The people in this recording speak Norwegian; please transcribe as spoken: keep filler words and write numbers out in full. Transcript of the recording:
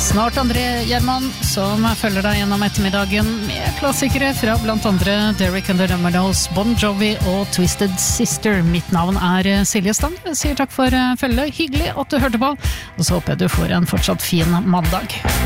Snart André Gjerman, som følger deg gjennom ettermiddagen med klassikere fra blant andre Derek and the Dominoes, Bon Jovi og Twisted Sister. Mitt navn er Silje Stang. Jeg sier takk for følget. Hyggelig at du hørte på, og så håper jeg du får en fortsatt fin mandag.